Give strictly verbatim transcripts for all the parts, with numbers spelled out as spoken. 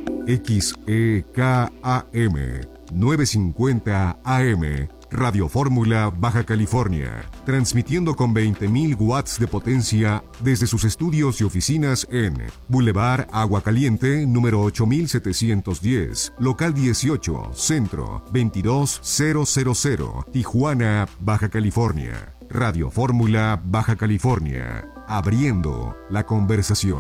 X E K A M novecientos cincuenta A M, Radio Fórmula, Baja California, transmitiendo con veinte mil watts de potencia desde sus estudios y oficinas en Boulevard Agua Caliente, número ocho mil setecientos diez, local dieciocho, Centro, veintidós mil, Tijuana, Baja California. Radio Fórmula, Baja California, abriendo la conversación.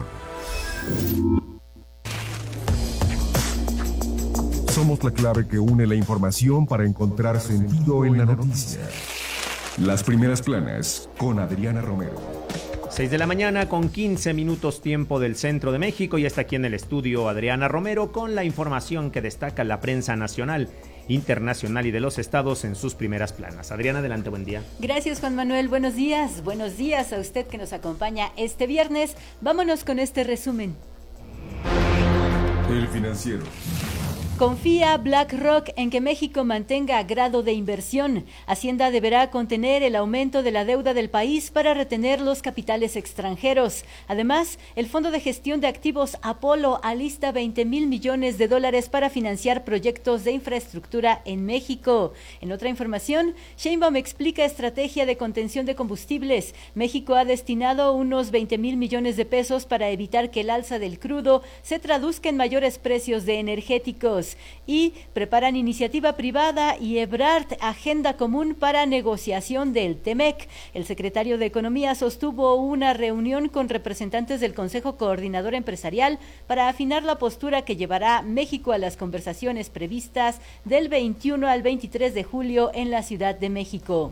Somos la clave que une la información para encontrar sentido en la noticia. Las primeras planas con Adriana Romero. seis de la mañana con quince minutos tiempo del centro de México y está aquí en el estudio Adriana Romero con la información que destaca la prensa nacional, internacional y de los estados en sus primeras planas. Adriana, adelante, buen día. Gracias, Juan Manuel, buenos días. Buenos días a usted que nos acompaña este viernes. Vámonos con este resumen. El Financiero. Confía BlackRock en que México mantenga grado de inversión. Hacienda deberá contener el aumento de la deuda del país para retener los capitales extranjeros. Además, el Fondo de Gestión de Activos Apolo alista veinte mil millones de dólares para financiar proyectos de infraestructura en México. En otra información, Sheinbaum explica estrategia de contención de combustibles. México ha destinado unos veinte mil millones de pesos para evitar que el alza del crudo se traduzca en mayores precios de energéticos. Y preparan iniciativa privada y Ebrard agenda común para negociación del Temec. El secretario de Economía sostuvo una reunión con representantes del Consejo Coordinador Empresarial para afinar la postura que llevará México a las conversaciones previstas del veintiuno al veintitrés de julio en la Ciudad de México.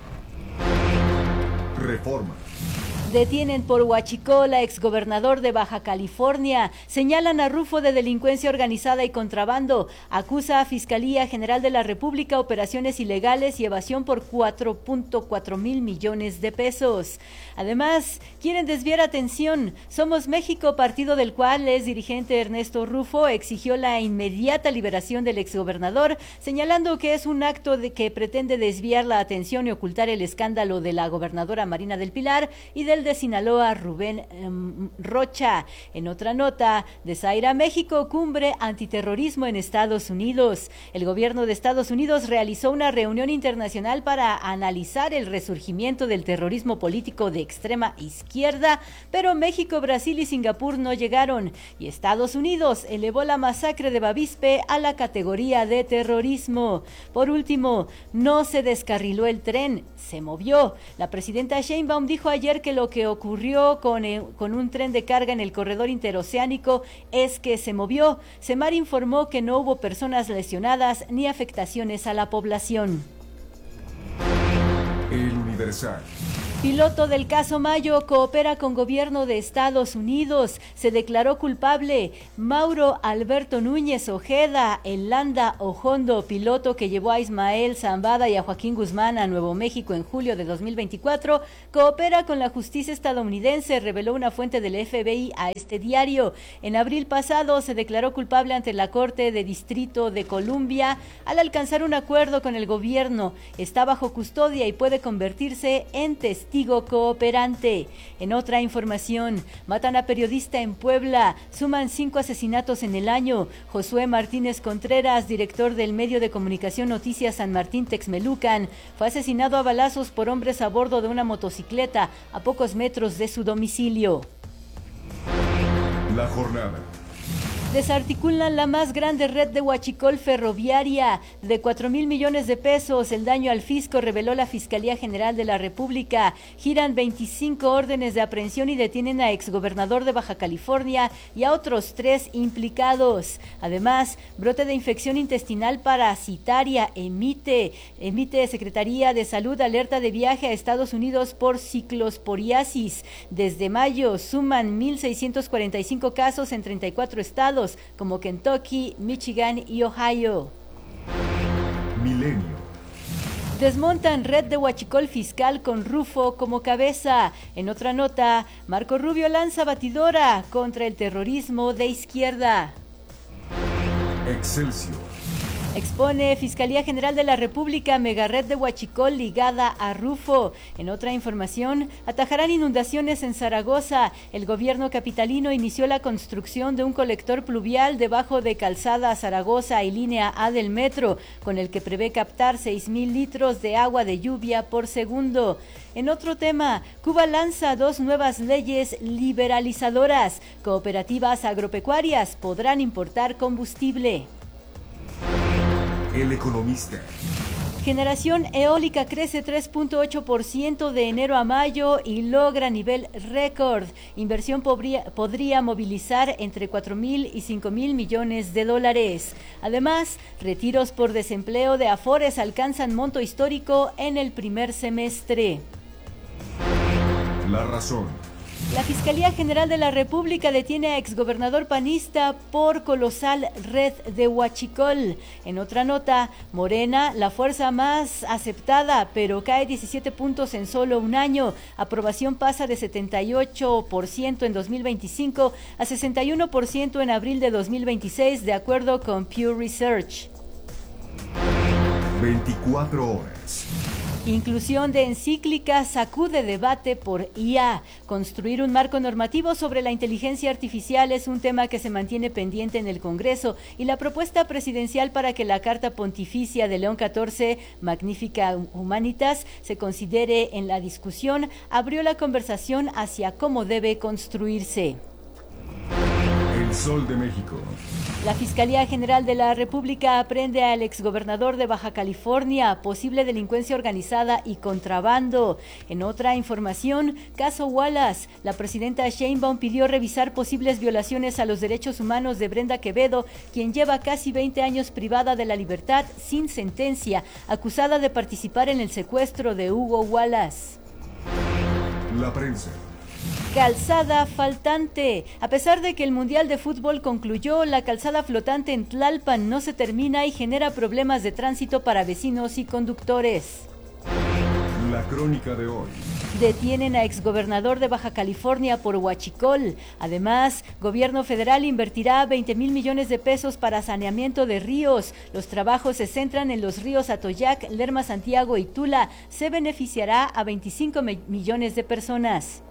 Reforma. Detienen por huachicol a exgobernador de Baja California. Señalan a Rufo de delincuencia organizada y contrabando. Acusa a Fiscalía General de la República operaciones ilegales y evasión por cuatro punto cuatro mil millones de pesos. Además, quieren desviar atención. Somos México, partido del cual es dirigente Ernesto Rufo, exigió la inmediata liberación del exgobernador, señalando que es un acto de que pretende desviar la atención y ocultar el escándalo de la gobernadora Marina del Pilar y del de Sinaloa, Rubén um, Rocha. En otra nota, de Zaira, México, cumbre antiterrorismo en Estados Unidos. El gobierno de Estados Unidos realizó una reunión internacional para analizar el resurgimiento del terrorismo político de extrema izquierda, pero México, Brasil y Singapur no llegaron, y Estados Unidos elevó la masacre de Bavispe a la categoría de terrorismo. Por último, no se descarriló el tren, se movió. La presidenta Sheinbaum dijo ayer que lo que ocurrió con, el, con un tren de carga en el corredor interoceánico es que se movió. Semar informó que no hubo personas lesionadas ni afectaciones a la población. El Universal. Piloto del caso Mayo coopera con gobierno de Estados Unidos. Se declaró culpable Mauro Alberto Núñez Ojeda, el Landa Ojondo, piloto que llevó a Ismael Zambada y a Joaquín Guzmán a Nuevo México en julio de dos mil veinticuatro. Coopera con la justicia estadounidense, reveló una fuente del F B I a este diario. En abril pasado se declaró culpable ante la Corte de Distrito de Columbia al alcanzar un acuerdo con el gobierno. Está bajo custodia y puede convertirse en testigo cooperante. En otra información, matan a periodista en Puebla, suman cinco asesinatos en el año. Josué Martínez Contreras, director del medio de comunicación Noticias San Martín Texmelucan, fue asesinado a balazos por hombres a bordo de una motocicleta a pocos metros de su domicilio. La jornada. Desarticulan la más grande red de huachicol ferroviaria de cuatro mil millones de pesos. El daño al fisco, reveló la Fiscalía General de la República. Giran veinticinco órdenes de aprehensión y detienen a exgobernador de Baja California y a otros tres implicados. Además, brote de infección intestinal parasitaria. Emite, emite Secretaría de Salud alerta de viaje a Estados Unidos por ciclosporiasis. Desde mayo suman mil seiscientos cuarenta y cinco casos en treinta y cuatro estados, como Kentucky, Michigan y Ohio. Milenio. Desmontan red de huachicol fiscal con Rufo como cabeza. En otra nota, Marco Rubio lanza batidora contra el terrorismo de izquierda. Excelsior. Expone Fiscalía General de la República megarred de Huachicol ligada a Rufo. En otra información, atajarán inundaciones en Zaragoza. El gobierno capitalino inició la construcción de un colector pluvial debajo de Calzada Zaragoza y línea A del metro, con el que prevé captar seis mil litros de agua de lluvia por segundo. En otro tema, Cuba lanza dos nuevas leyes liberalizadoras. Cooperativas agropecuarias podrán importar combustible. El Economista. Generación eólica crece tres punto ocho por ciento de enero a mayo y logra nivel récord. Inversión podría, podría movilizar entre cuatro mil y cinco mil millones de dólares. Además, retiros por desempleo de Afores alcanzan monto histórico en el primer semestre. La Razón. La Fiscalía General de la República detiene a exgobernador panista por colosal red de Huachicol. En otra nota, Morena, la fuerza más aceptada, pero cae diecisiete puntos en solo un año. Aprobación pasa de setenta y ocho por ciento en dos mil veinticinco a sesenta y uno por ciento en abril de dos mil veintiséis, de acuerdo con Pew Research. veinticuatro horas. Inclusión de encíclica sacude debate por I A. Construir un marco normativo sobre la inteligencia artificial es un tema que se mantiene pendiente en el Congreso y la propuesta presidencial para que la Carta Pontificia de León catorce, Magnifica Humanitas, se considere en la discusión, abrió la conversación hacia cómo debe construirse. El Sol de México. La Fiscalía General de la República aprende al exgobernador de Baja California, posible delincuencia organizada y contrabando. En otra información, caso Wallace, la presidenta Sheinbaum pidió revisar posibles violaciones a los derechos humanos de Brenda Quevedo, quien lleva casi veinte años privada de la libertad sin sentencia, acusada de participar en el secuestro de Hugo Wallace. La Prensa. Calzada faltante. A pesar de que el Mundial de Fútbol concluyó, la calzada flotante en Tlalpan no se termina y genera problemas de tránsito para vecinos y conductores. La Crónica de hoy. Detienen a exgobernador de Baja California por Huachicol. Además, gobierno federal invertirá veinte mil millones de pesos para saneamiento de ríos. Los trabajos se centran en los ríos Atoyac, Lerma, Santiago y Tula. Se beneficiará a veinticinco millones de personas.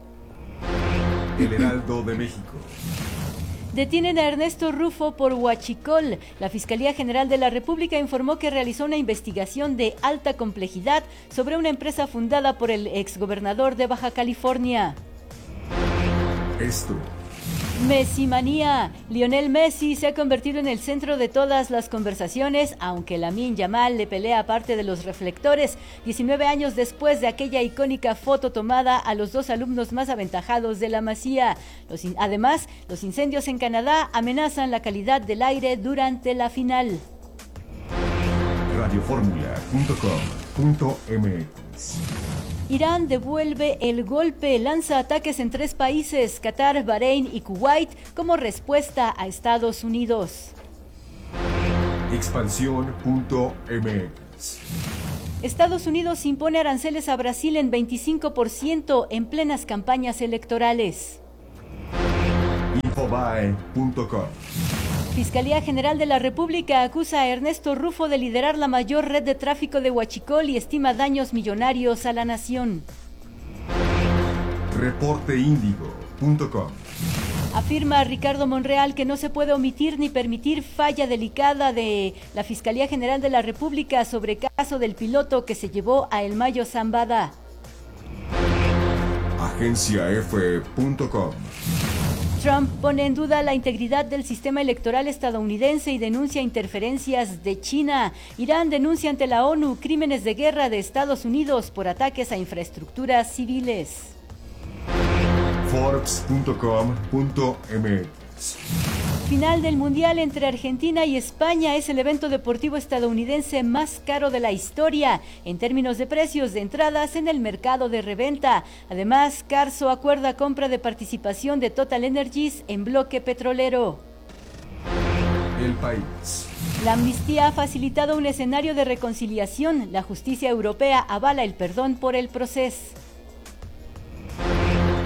El Heraldo de México. Detienen a Ernesto Rufo por Huachicol. La Fiscalía General de la República informó que realizó una investigación de alta complejidad sobre una empresa fundada por el exgobernador de Baja California. Esto. Messi manía. Lionel Messi se ha convertido en el centro de todas las conversaciones, aunque Lamine Yamal le pelea parte de los reflectores, diecinueve años después de aquella icónica foto tomada a los dos alumnos más aventajados de la Masía. Los in- Además, los incendios en Canadá amenazan la calidad del aire durante la final. radioformula punto com punto m x. Irán devuelve el golpe, lanza ataques en tres países, Qatar, Bahrein y Kuwait, como respuesta a Estados Unidos. Expansión punto m x. Estados Unidos impone aranceles a Brasil en veinticinco por ciento en plenas campañas electorales. Infobae punto com. Fiscalía General de la República acusa a Ernesto Rufo de liderar la mayor red de tráfico de Huachicol y estima daños millonarios a la nación. reporte índigo punto com. Afirma Ricardo Monreal que no se puede omitir ni permitir falla delicada de la Fiscalía General de la República sobre caso del piloto que se llevó a El Mayo Zambada. agencia efe punto com. Trump pone en duda la integridad del sistema electoral estadounidense y denuncia interferencias de China. Irán denuncia ante la ONU crímenes de guerra de Estados Unidos por ataques a infraestructuras civiles. forbes punto com punto m x. Final del Mundial entre Argentina y España es el evento deportivo estadounidense más caro de la historia en términos de precios de entradas en el mercado de reventa. Además, Carso acuerda compra de participación de Total Energies en bloque petrolero. El País. La amnistía ha facilitado un escenario de reconciliación. La justicia europea avala el perdón por el proceso. The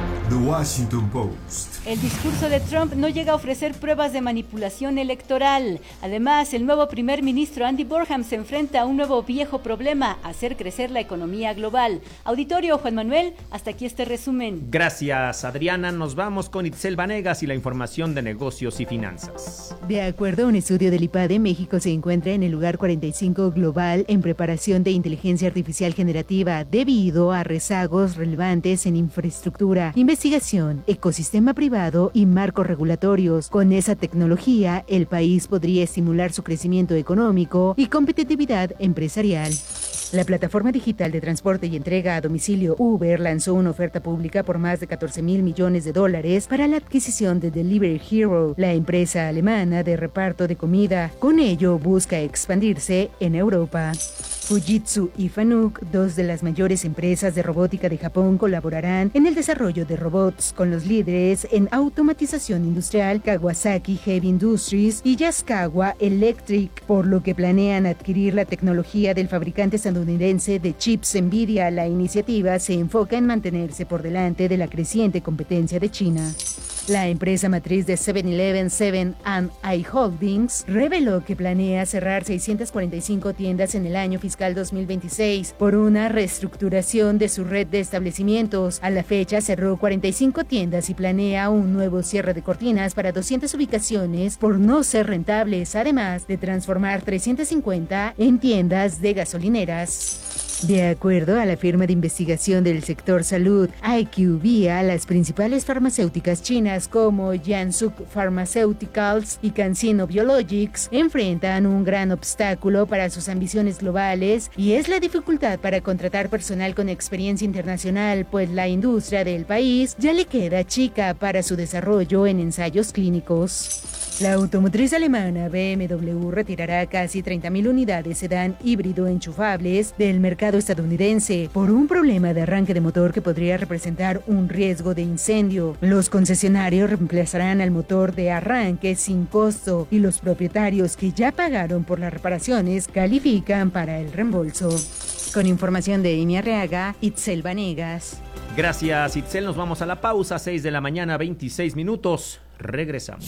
Washington Post. El discurso de Trump no llega a ofrecer pruebas de manipulación electoral. Además, el nuevo primer ministro Andy Burnham se enfrenta a un nuevo viejo problema: hacer crecer la economía global. Auditorio, Juan Manuel, hasta aquí este resumen. Gracias, Adriana. Nos vamos con Itzel Vanegas y la información de negocios y finanzas. De acuerdo a un estudio del IPADE, México se encuentra en el lugar cuarenta y cinco global en preparación de inteligencia artificial generativa debido a rezagos relevantes en infraestructura, investigación, ecosistema privado y marcos regulatorios. Con esa tecnología, el país podría estimular su crecimiento económico y competitividad empresarial. La plataforma digital de transporte y entrega a domicilio Uber lanzó una oferta pública por más de catorce mil millones de dólares para la adquisición de Delivery Hero, la empresa alemana de reparto de comida. Con ello busca expandirse en Europa. Fujitsu y Fanuc, dos de las mayores empresas de robótica de Japón, colaborarán en el desarrollo de robots con los líderes en automatización industrial Kawasaki Heavy Industries y Yaskawa Electric, por lo que planean adquirir la tecnología del fabricante estadounidense de chips Nvidia. La iniciativa se enfoca en mantenerse por delante de la creciente competencia de China. La empresa matriz de seven eleven, seven and i Holdings reveló que planea cerrar seiscientas cuarenta y cinco tiendas en el año fiscal dos mil veintiséis por una reestructuración de su red de establecimientos. A la fecha cerró cuarenta y cinco tiendas y planea un nuevo cierre de cortinas para doscientas ubicaciones por no ser rentables, además de transformar trescientas cincuenta en tiendas de gasolineras. De acuerdo a la firma de investigación del sector salud IQVIA, las principales farmacéuticas chinas como Jiangsu Pharmaceuticals y CanSino Biologics enfrentan un gran obstáculo para sus ambiciones globales, y es la dificultad para contratar personal con experiencia internacional, pues la industria del país ya le queda chica para su desarrollo en ensayos clínicos. La automotriz alemana B M W retirará casi treinta mil unidades sedán híbrido enchufables del mercado estadounidense por un problema de arranque de motor que podría representar un riesgo de incendio. Los concesionarios reemplazarán al motor de arranque sin costo y los propietarios que ya pagaron por las reparaciones califican para el reembolso. Con información de Amy Arriaga, Itzel Vanegas. Gracias, Itzel. Nos vamos a la pausa, seis de la mañana, veintiséis minutos. Regresamos.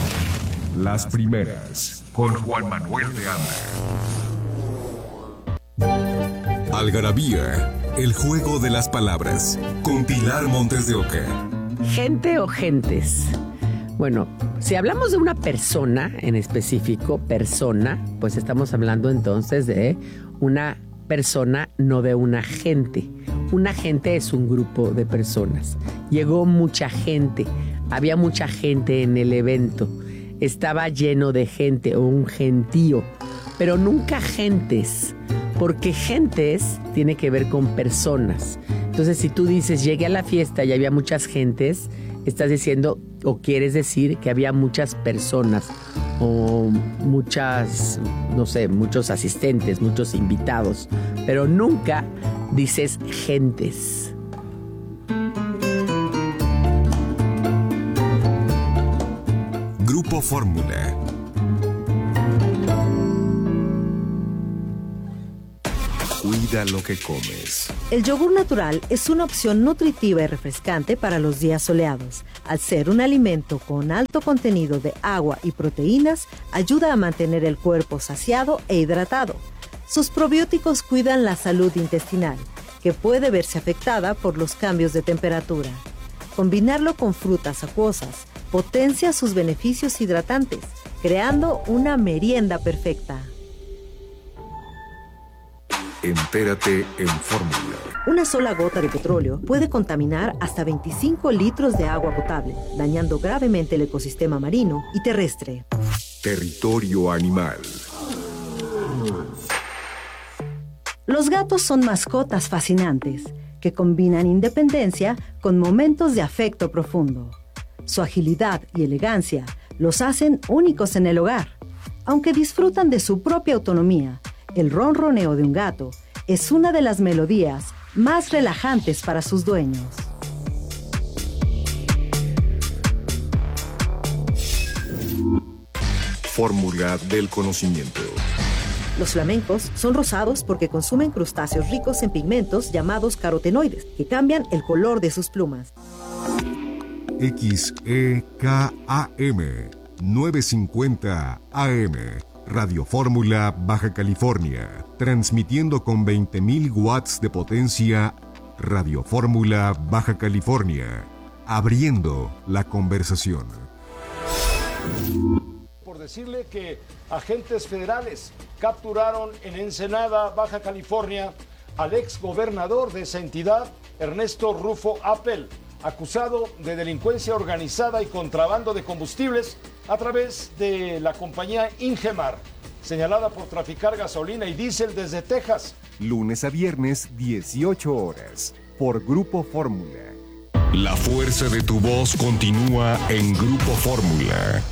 Las primeras, con Juan Manuel de Anda. Algarabía, el juego de las palabras, con Pilar Montes de Oca. Gente o gentes. Bueno, si hablamos de una persona en específico, persona, pues estamos hablando entonces de una persona, no de una gente. Una gente es un grupo de personas. Llegó mucha gente, había mucha gente en el evento. Estaba lleno de gente o un gentío, pero nunca gentes, porque gentes tiene que ver con personas. Entonces, si tú dices, llegué a la fiesta y había muchas gentes, estás diciendo o quieres decir que había muchas personas o muchas, no sé, muchos asistentes, muchos invitados, pero nunca dices gentes. Grupo Fórmula. Cuida lo que comes. El yogur natural es una opción nutritiva y refrescante para los días soleados. Al ser un alimento con alto contenido de agua y proteínas, ayuda a mantener el cuerpo saciado e hidratado. Sus probióticos cuidan la salud intestinal, que puede verse afectada por los cambios de temperatura. Combinarlo con frutas acuosas potencia sus beneficios hidratantes, creando una merienda perfecta. Entérate en Fórmula. Una sola gota de petróleo puede contaminar hasta veinticinco litros de agua potable, dañando gravemente el ecosistema marino y terrestre. Territorio animal. Los gatos son mascotas fascinantes, que combinan independencia con momentos de afecto profundo. Su agilidad y elegancia los hacen únicos en el hogar. Aunque disfrutan de su propia autonomía, el ronroneo de un gato es una de las melodías más relajantes para sus dueños. Fórmula del conocimiento. Los flamencos son rosados porque consumen crustáceos ricos en pigmentos llamados carotenoides, que cambian el color de sus plumas. X E K A M novecientos cincuenta A M, Radio Fórmula Baja California, transmitiendo con veinte mil watts de potencia. Radio Fórmula Baja California, abriendo la conversación. Por decirle que agentes federales capturaron en Ensenada, Baja California, al ex gobernador de esa entidad, Ernesto Rufo Appel, acusado de delincuencia organizada y contrabando de combustibles a través de la compañía Ingemar, señalada por traficar gasolina y diésel desde Texas. Lunes a viernes, dieciocho horas, por Grupo Fórmula. La fuerza de tu voz continúa en Grupo Fórmula.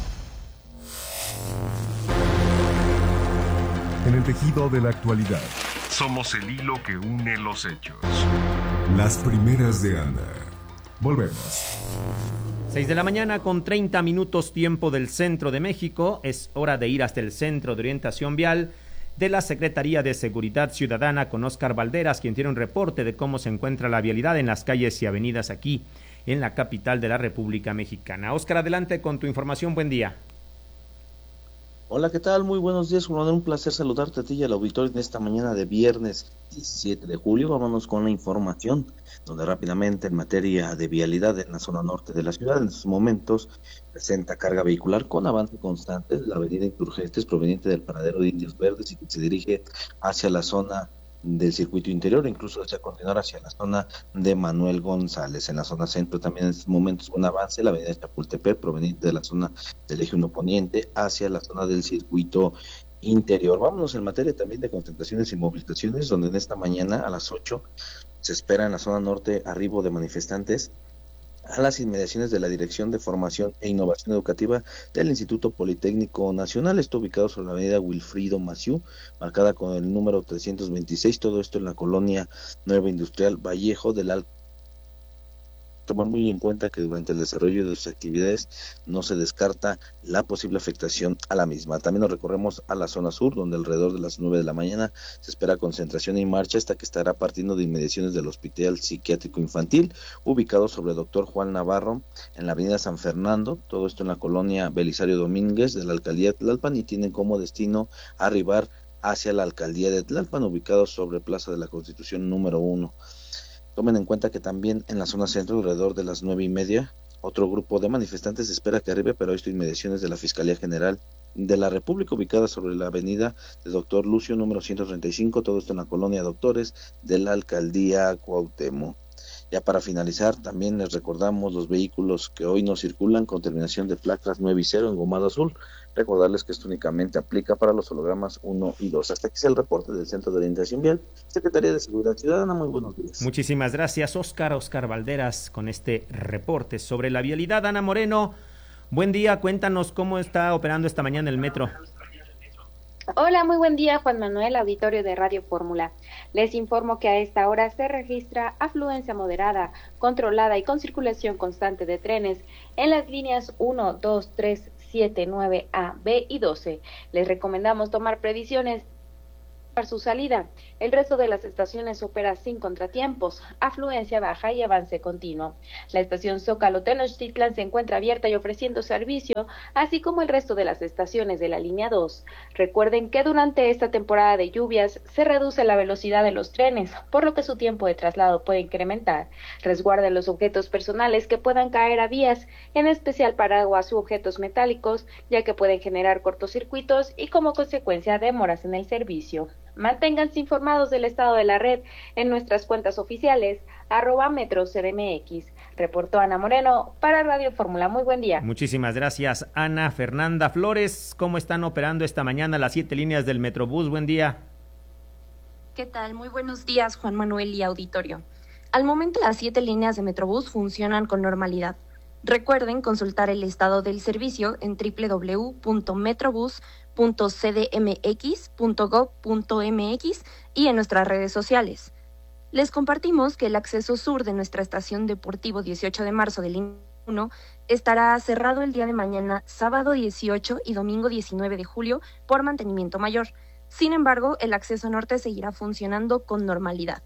En el tejido de la actualidad, somos el hilo que une los hechos. Las primeras de Ana. Volvemos. seis de la mañana con treinta minutos tiempo del centro de México. Es hora de ir hasta el Centro de Orientación Vial de la Secretaría de Seguridad Ciudadana con Óscar Valderas, quien tiene un reporte de cómo se encuentra la vialidad en las calles y avenidas aquí en la capital de la República Mexicana. Óscar, adelante con tu información. Buen día. Hola, ¿qué tal? Muy buenos días, Juan. Un placer saludarte a ti y al auditorio en esta mañana de viernes diecisiete de julio. Vámonos con la información, donde rápidamente en materia de vialidad en la zona norte de la ciudad, en estos momentos presenta carga vehicular con avance constante de la avenida Insurgentes proveniente del paradero de Indios Verdes y que se dirige hacia la zona del circuito interior, incluso hacia continuar hacia la zona de Manuel González. En la zona centro también en estos momentos un avance, la avenida Chapultepec proveniente de la zona del eje uno poniente hacia la zona del circuito interior. Vámonos en materia también de concentraciones y movilizaciones, donde en esta mañana a las ocho se espera en la zona norte arribo de manifestantes a las inmediaciones de la Dirección de Formación e Innovación Educativa del Instituto Politécnico Nacional. Está ubicado sobre la avenida Wilfrido Maciú, marcada con el número trescientos veintiséis, todo esto en la colonia Nueva Industrial Vallejo del Alto. Tomar muy en cuenta que durante el desarrollo de sus actividades no se descarta la posible afectación a la misma. También nos recorremos a la zona sur, donde alrededor de las nueve de la mañana se espera concentración y marcha hasta que estará partiendo de inmediaciones del Hospital Psiquiátrico Infantil, ubicado sobre Doctor Juan Navarro, en la avenida San Fernando, todo esto en la colonia Belisario Domínguez de la alcaldía de Tlalpan, y tienen como destino arribar hacia la alcaldía de Tlalpan, ubicado sobre Plaza de la Constitución número uno. Tomen en cuenta que también en la zona centro, alrededor de las nueve y media, otro grupo de manifestantes espera que arribe, pero esto inmediaciones de la Fiscalía General de la República, ubicada sobre la avenida de Doctor Lucio, número ciento treinta y cinco, todo esto en la colonia Doctores de la Alcaldía Cuauhtémoc. Ya para finalizar, también les recordamos los vehículos que hoy no circulan con terminación de placas nueve y cero en gomado azul. Recordarles que esto únicamente aplica para los hologramas uno y dos. Hasta aquí es el reporte del Centro de Orientación Vial, Secretaría de Seguridad Ciudadana. Muy buenos días. Muchísimas gracias, Óscar, Óscar Valderas, con este reporte sobre la vialidad. Ana Moreno, buen día, cuéntanos cómo está operando esta mañana el metro. Hola, muy buen día, Juan Manuel, auditorio de Radio Fórmula. Les informo que a esta hora se registra afluencia moderada, controlada y con circulación constante de trenes en las líneas uno, dos, tres, siete, nueve A, B y doce. Les recomendamos tomar previsiones para su salida. El resto de las estaciones opera sin contratiempos, afluencia baja y avance continuo. La estación Zócalo Tenochtitlan se encuentra abierta y ofreciendo servicio, así como el resto de las estaciones de la línea dos. Recuerden que durante esta temporada de lluvias se reduce la velocidad de los trenes, por lo que su tiempo de traslado puede incrementar. Resguarden los objetos personales que puedan caer a vías, en especial paraguas u objetos metálicos, ya que pueden generar cortocircuitos y como consecuencia demoras en el servicio. Manténganse informados del estado de la red en nuestras cuentas oficiales, arroba Metro C D M X. Reportó Ana Moreno para Radio Fórmula. Muy buen día. Muchísimas gracias, Ana. Fernanda Flores, ¿cómo están operando esta mañana las siete líneas del Metrobús? Buen día. ¿Qué tal? Muy buenos días, Juan Manuel y auditorio. Al momento las siete líneas de Metrobús funcionan con normalidad. Recuerden consultar el estado del servicio en doble u doble u doble u punto metrobús punto c d m x punto gob punto m x y en nuestras redes sociales. Les compartimos que el acceso sur de nuestra estación Deportivo dieciocho de marzo de línea uno estará cerrado el día de mañana, sábado dieciocho y domingo diecinueve de julio, por mantenimiento mayor. Sin embargo, el acceso norte seguirá funcionando con normalidad.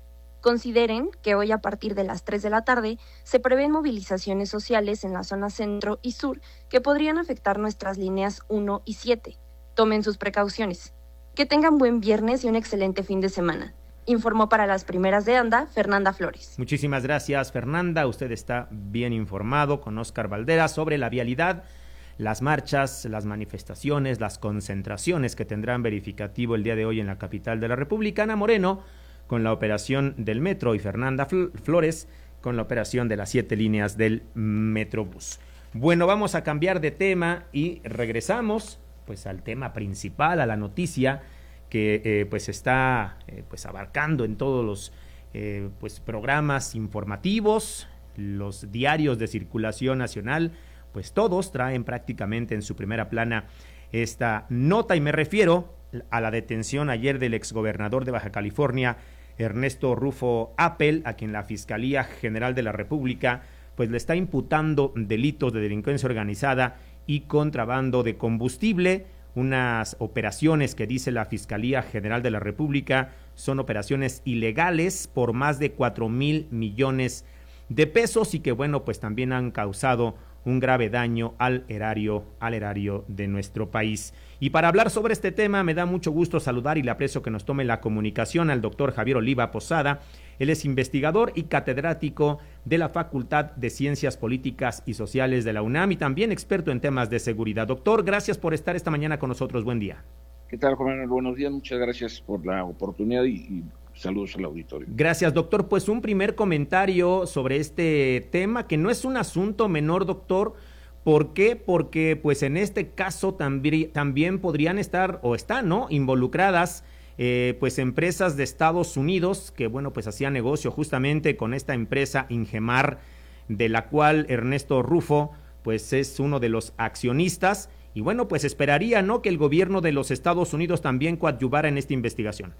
Consideren que hoy a partir de las tres de la tarde se prevén movilizaciones sociales en la zona centro y sur que podrían afectar nuestras líneas uno y siete. Tomen sus precauciones. Que tengan buen viernes y un excelente fin de semana. Informó para las primeras de ANDA, Fernanda Flores. Muchísimas gracias, Fernanda. Usted está bien informado con Óscar Valderas sobre la vialidad, las marchas, las manifestaciones, las concentraciones que tendrán verificativo el día de hoy en la capital de la República. Ana Moreno con la operación del metro y Fernanda Flores con la operación de las siete líneas del Metrobús. Bueno, vamos a cambiar de tema y regresamos pues al tema principal, a la noticia que eh, pues está eh, pues abarcando en todos los eh, pues programas informativos, los diarios de circulación nacional, pues todos traen prácticamente en su primera plana esta nota, y me refiero a la detención ayer del exgobernador de Baja California, Ernesto Rufo Appel, a quien la Fiscalía General de la República pues le está imputando delitos de delincuencia organizada y contrabando de combustible, unas operaciones que dice la Fiscalía General de la República son operaciones ilegales por más de cuatro mil millones de pesos y que bueno, pues también han causado un grave daño al erario, al erario de nuestro país. Y para hablar sobre este tema me da mucho gusto saludar y le aprecio que nos tome la comunicación al doctor Javier Oliva Posada. Él es investigador y catedrático de la Facultad de Ciencias Políticas y Sociales de la UNAM y también experto en temas de seguridad. Doctor, gracias por estar esta mañana con nosotros. Buen día. ¿Qué tal, Juan Manuel? Buenos días. Muchas gracias por la oportunidad y, y saludos al auditorio. Gracias, doctor. Pues un primer comentario sobre este tema, que no es un asunto menor, doctor. ¿Por qué? Porque pues en este caso también, también podrían estar o están, ¿no?, involucradas eh, pues empresas de Estados Unidos que bueno pues hacían negocio justamente con esta empresa Ingemar, de la cual Ernesto Rufo pues es uno de los accionistas, y bueno pues esperaría, ¿no?, que el gobierno de los Estados Unidos también coadyuvara en esta investigación.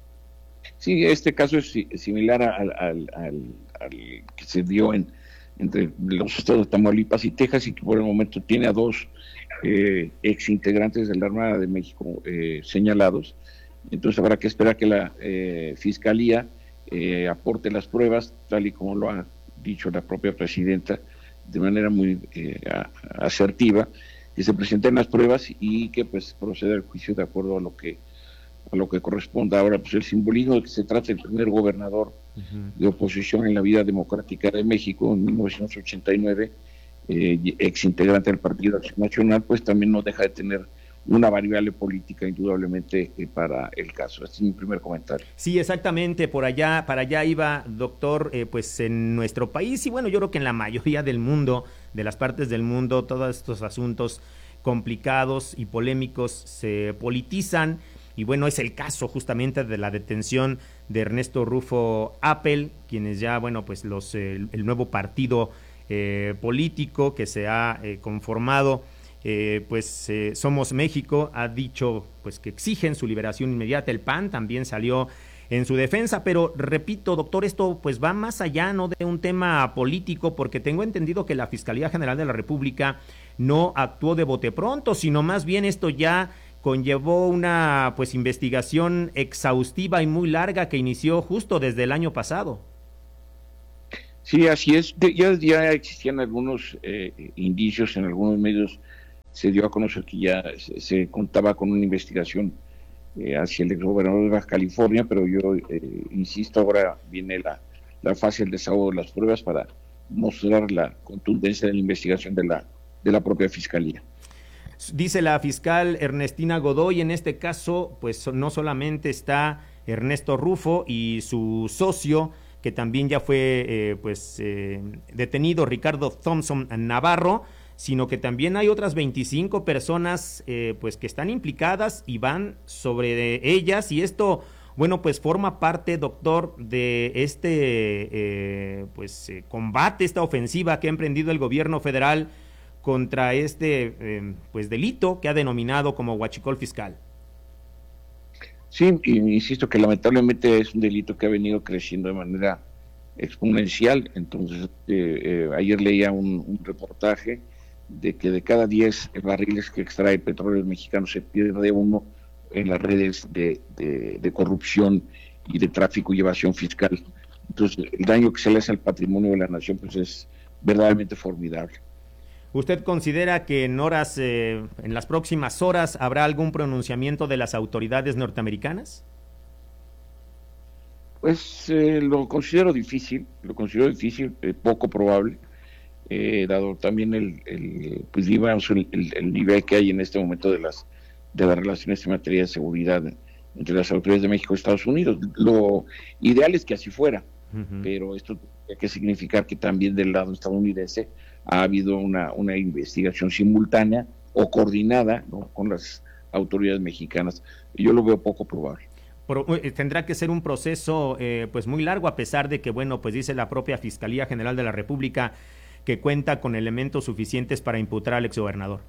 Sí, este caso es similar al, al, al, al que se dio en entre los estados de Tamaulipas y Texas, y que por el momento tiene a dos eh, ex integrantes de la Armada de México eh, señalados. Entonces habrá que esperar que la eh, Fiscalía eh, aporte las pruebas, tal y como lo ha dicho la propia presidenta, de manera muy eh, asertiva, que se presenten las pruebas y que pues proceda el juicio de acuerdo a lo que a lo que corresponda. Ahora, pues el simbolismo de que se trata del primer gobernador uh-huh. de oposición en la vida democrática de México en mil novecientos ochenta y nueve, eh, ex integrante del Partido Acción Nacional, pues también no deja de tener una variable política indudablemente eh, para el caso. Este es mi primer comentario. Sí, exactamente, por allá, para allá iba, doctor, eh, pues en nuestro país, y bueno, yo creo que en la mayoría del mundo, de las partes del mundo, todos estos asuntos complicados y polémicos se politizan. Y bueno, es el caso justamente de la detención de Ernesto Rufo Appel, quienes ya, bueno, pues los eh, el nuevo partido eh, político que se ha eh, conformado, eh, pues eh, Somos México, ha dicho pues que exigen su liberación inmediata. El P A N también salió en su defensa, pero repito, doctor, esto pues va más allá, ¿no?, de un tema político, porque tengo entendido que la Fiscalía General de la República no actuó de bote pronto, sino más bien esto ya conllevó una pues investigación exhaustiva y muy larga que inició justo desde el año pasado. Sí, así es. De, ya, ya existían algunos eh, indicios en algunos medios. Se dio a conocer que ya se, se contaba con una investigación eh, hacia el exgobernador de Baja California, pero yo eh, insisto, ahora viene la, la fase del desahogo de las pruebas para mostrar la contundencia de la investigación de la, de la propia Fiscalía. Dice la fiscal Ernestina Godoy, en este caso, pues no solamente está Ernesto Rufo y su socio, que también ya fue eh, pues eh, detenido, Ricardo Thompson Navarro, sino que también hay otras veinticinco personas eh, pues que están implicadas y van sobre ellas, y esto, bueno, pues forma parte, doctor, de este eh, pues eh, combate, esta ofensiva que ha emprendido el gobierno federal contra este eh, pues delito que ha denominado como huachicol fiscal. Sí, insisto que lamentablemente es un delito que ha venido creciendo de manera exponencial. Entonces, eh, eh, ayer leía un, un reportaje de que de cada diez barriles que extrae Petróleos Mexicanos se pierde uno en las redes de, de, de corrupción y de tráfico y evasión fiscal Entonces, el daño que se le hace al patrimonio de la nación pues es verdaderamente formidable. ¿Usted considera que en horas, eh, en las próximas horas, habrá algún pronunciamiento de las autoridades norteamericanas? Pues eh, lo considero difícil, lo considero difícil, eh, poco probable, eh, dado también el, el pues digamos el, el, el nivel que hay en este momento de las de las relaciones en materia de seguridad entre las autoridades de México y Estados Unidos. Lo ideal es que así fuera, uh-huh. pero esto tiene que significar que también del lado estadounidense ha habido una, una investigación simultánea o coordinada, ¿no?, con las autoridades mexicanas. Yo lo veo poco probable. Pero, tendrá que ser un proceso eh, pues muy largo, a pesar de que, bueno, pues dice la propia Fiscalía General de la República que cuenta con elementos suficientes para imputar al exgobernador.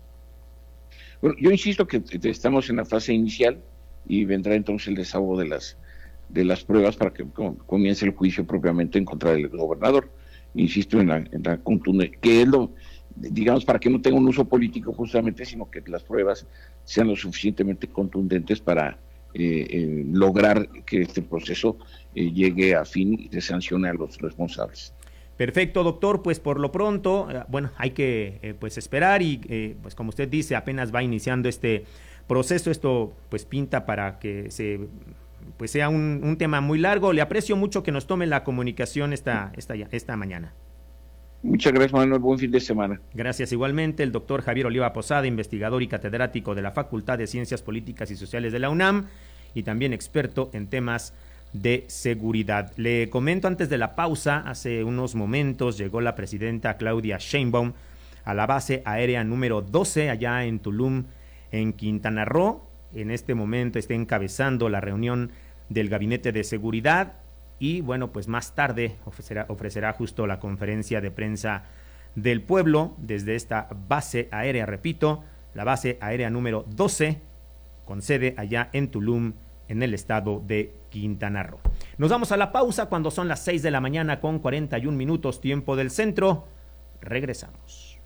Bueno, yo insisto que estamos en la fase inicial y vendrá entonces el desahogo de las de las pruebas para que comience el juicio propiamente en contra del gobernador. Insisto en la, en la contundencia, que es lo, digamos, para que no tenga un uso político justamente, sino que las pruebas sean lo suficientemente contundentes para eh, eh, lograr que este proceso eh, llegue a fin y se sancione a los responsables. Perfecto, doctor, pues por lo pronto, eh, bueno, hay que eh, pues esperar y eh, pues como usted dice, apenas va iniciando este proceso, esto pues pinta para que se pues sea un, un tema muy largo. Le aprecio mucho que nos tome la comunicación esta, esta, esta mañana. Muchas gracias, Manuel. Buen fin de semana. Gracias igualmente. El doctor Javier Oliva Posada, investigador y catedrático de la Facultad de Ciencias Políticas y Sociales de la UNAM y también experto en temas de seguridad. Le comento antes de la pausa, hace unos momentos llegó la presidenta Claudia Sheinbaum a la base aérea número doce allá en Tulum, en Quintana Roo. En este momento está encabezando la reunión del Gabinete de Seguridad y bueno, pues más tarde ofrecerá, ofrecerá justo la conferencia de prensa del pueblo desde esta base aérea, repito, la base aérea número doce, con sede allá en Tulum, en el estado de Quintana Roo. Nos vamos a la pausa cuando son las seis de la mañana con cuarenta y un minutos, tiempo del centro. Regresamos.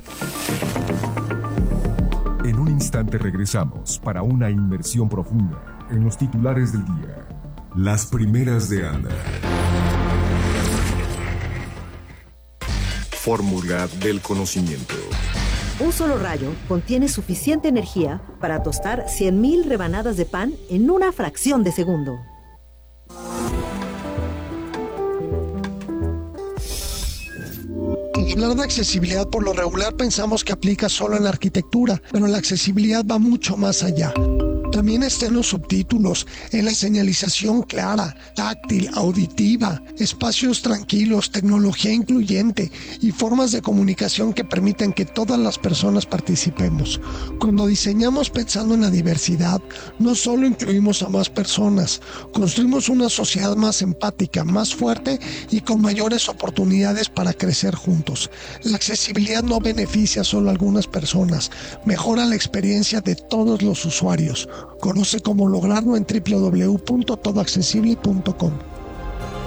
En un instante regresamos para una inmersión profunda en los titulares del día. Las primeras de Ana. Fórmula del conocimiento. Un solo rayo contiene suficiente energía para tostar cien mil rebanadas de pan en una fracción de segundo. Hablar de accesibilidad por lo regular pensamos que aplica solo en la arquitectura, pero la accesibilidad va mucho más allá. También está en los subtítulos, en la señalización clara, táctil, auditiva, espacios tranquilos, tecnología incluyente y formas de comunicación que permiten que todas las personas participemos. Cuando diseñamos pensando en la diversidad, no solo incluimos a más personas, construimos una sociedad más empática, más fuerte y con mayores oportunidades para crecer juntos. La accesibilidad no beneficia solo a algunas personas, mejora la experiencia de todos los usuarios. Conoce cómo lograrlo en doble u doble u doble u punto todo accesible punto com.